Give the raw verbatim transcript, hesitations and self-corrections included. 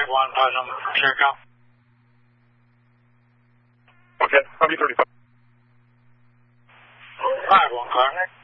one, Pleasant, Jericho. Okay, W thirty-five. five one, Clark.